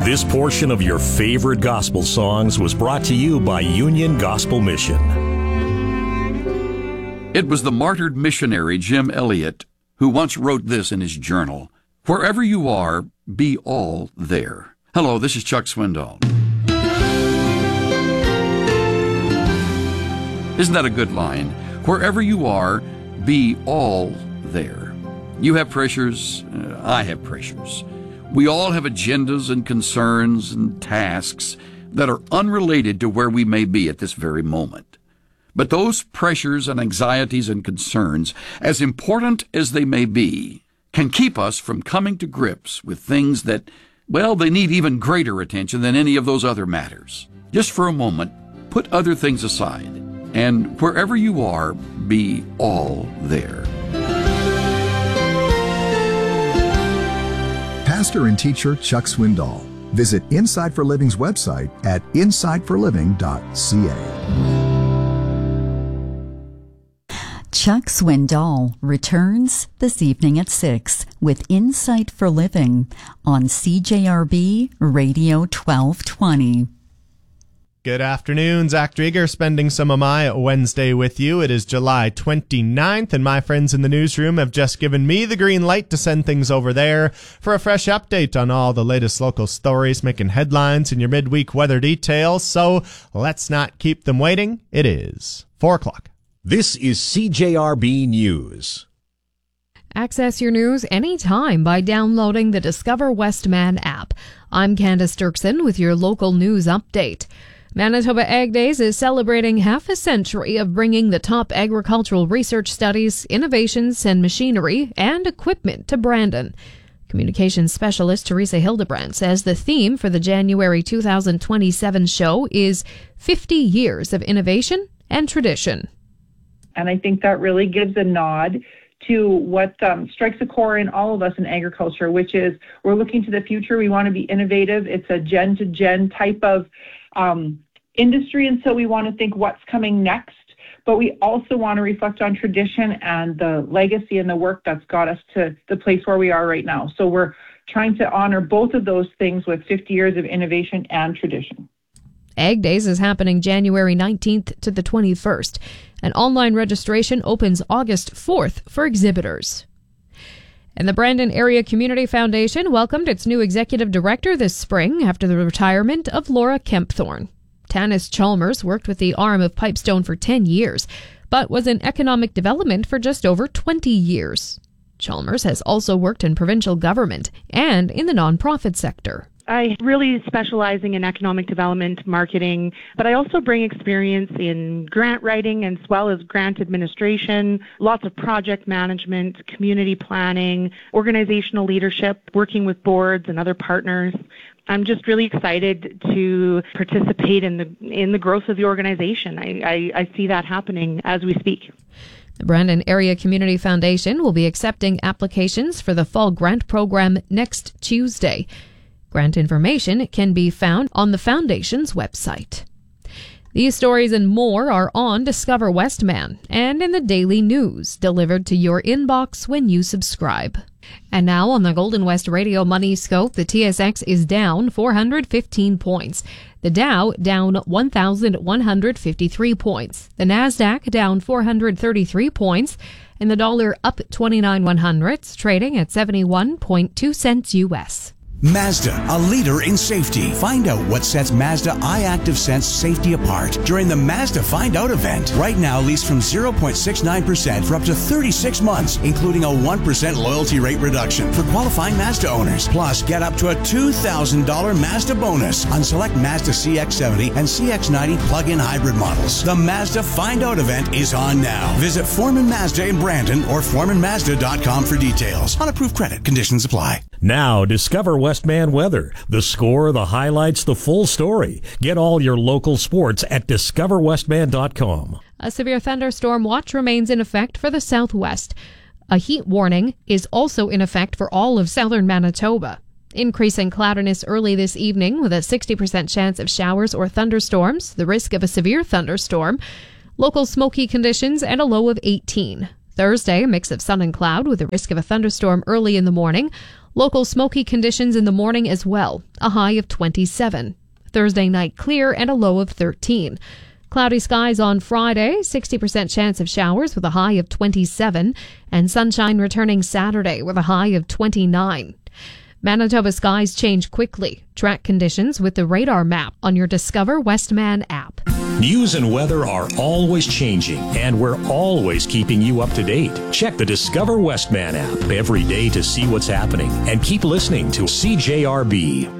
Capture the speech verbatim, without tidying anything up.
This portion of your favorite gospel songs was brought to you by Union Gospel Mission. It was the martyred missionary Jim Elliot who once wrote this in his journal: "Wherever you are, be all there." Hello, this is Chuck Swindoll. Isn't that a good line? Wherever you are, be all there. You have pressures, uh, I have pressures. We all have agendas and concerns and tasks that are unrelated to where we may be at this very moment. But those pressures and anxieties and concerns, as important as they may be, can keep us from coming to grips with things that, well, they need even greater attention than any of those other matters. Just for a moment, put other things aside, and wherever you are, be all there. Pastor and teacher Chuck Swindoll. Visit Inside for Living's website at inside for living dot c a. Chuck Swindoll returns this evening at six with Insight for Living on C J R B Radio twelve twenty. Good afternoon, Zach Drieger spending some of my Wednesday with you. It is July twenty-ninth, and my friends in the newsroom have just given me the green light to send things over there for a fresh update on all the latest local stories making headlines and your midweek weather details. So let's not keep them waiting. It is four o'clock. This is C J R B News. Access your news anytime by downloading the Discover Westman app. I'm Candace Dirksen with your local news update. Manitoba Ag Days is celebrating half a century of bringing the top agricultural research studies, innovations, and machinery and equipment to Brandon. Communications specialist Teresa Hildebrandt says the theme for the January two thousand twenty-seven show is fifty years of innovation and tradition. And I think that really gives a nod to what um, strikes a core in all of us in agriculture, which is we're looking to the future. We want to be innovative. It's a gen-to-gen type of um, industry, and so we want to think what's coming next. But we also want to reflect on tradition and the legacy and the work that's got us to the place where we are right now. So we're trying to honor both of those things with fifty years of innovation and tradition. Ag Days is happening January nineteenth to the twenty-first, and online registration opens August fourth for exhibitors. And the Brandon Area Community Foundation welcomed its new executive director this spring after the retirement of Laura Kempthorne. Tanis Chalmers worked with the arm of Pipestone for ten years, but was in economic development for just over twenty years. Chalmers has also worked in provincial government and in the nonprofit sector. I really specializing in economic development, marketing, but I also bring experience in grant writing as well as grant administration, lots of project management, community planning, organizational leadership, working with boards and other partners. I'm just really excited to participate in the in the growth of the organization. I, I, I see that happening as we speak. The Brandon Area Community Foundation will be accepting applications for the fall grant program next Tuesday. Grant information can be found on the Foundation's website. These stories and more are on Discover Westman and in the daily news delivered to your inbox when you subscribe. And now on the Golden West Radio Money Scope, the T S X is down four hundred fifteen points. The Dow down one thousand one hundred fifty-three points. The Nasdaq down four hundred thirty-three points. And the dollar up twenty-nine one hundredths, trading at seventy-one point two cents U S. Mazda, a leader in safety. Find out what sets Mazda iActive Sense safety apart during the Mazda Find Out event. Right now, lease from zero point six nine percent for up to thirty-six months, including a one percent loyalty rate reduction for qualifying Mazda owners. Plus, get up to a two thousand dollars Mazda bonus on select Mazda C X seventy and C X ninety plug-in hybrid models. The Mazda Find Out event is on now. Visit Foreman Mazda in Brandon or foreman mazda dot com for details. On approved credit, conditions apply. Now, Discover Westman Weather. The score, the highlights, the full story. Get all your local sports at discover westman dot com. A severe thunderstorm watch remains in effect for the southwest. A heat warning is also in effect for all of southern Manitoba. Increasing cloudiness early this evening with a sixty percent chance of showers or thunderstorms, the risk of a severe thunderstorm. Local smoky conditions and a low of eighteen. Thursday, a mix of sun and cloud with a risk of a thunderstorm early in the morning. Local smoky conditions in the morning as well, a high of twenty-seven. Thursday night clear and a low of thirteen. Cloudy skies on Friday, sixty percent chance of showers with a high of twenty-seven, and sunshine returning Saturday with a high of twenty-nine. Manitoba skies change quickly. Track conditions with the radar map on your Discover Westman app. News and weather are always changing, and we're always keeping you up to date. Check the Discover Westman app every day to see what's happening, and keep listening to C J R B.